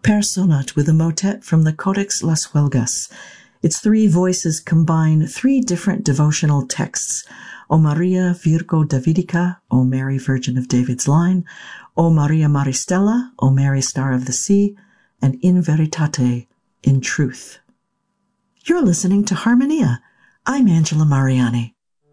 Personat with a motet from the Codex Las Huelgas. Its three voices combine three different devotional texts: O Maria Virgo Davidica, O Mary Virgin of David's line, O Maria Maristella, O Mary Star of the Sea, and In Veritate, in truth. You're listening to Harmonia. I'm Angela Mariani.